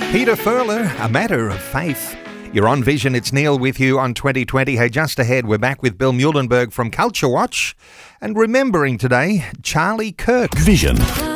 Peter Furler, A Matter of Faith. You're on Vision. It's Neil with you on 2020. Hey, just ahead, we're back with Bill Muhlenberg from Culture Watch and remembering today Charlie Kirk. Vision